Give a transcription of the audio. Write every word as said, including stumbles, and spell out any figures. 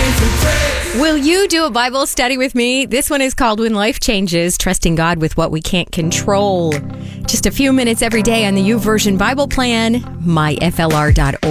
Will you do a Bible study with me? This one is called When Life Changes, Trusting God with What We Can't Control. Just a few minutes every day on the YouVersion Bible Plan, my F L R dot org.